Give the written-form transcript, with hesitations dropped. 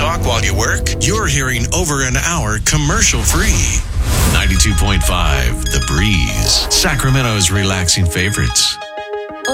talk while you work, you're hearing over an hour commercial-free. 92.5 The Breeze, Sacramento's relaxing favorites.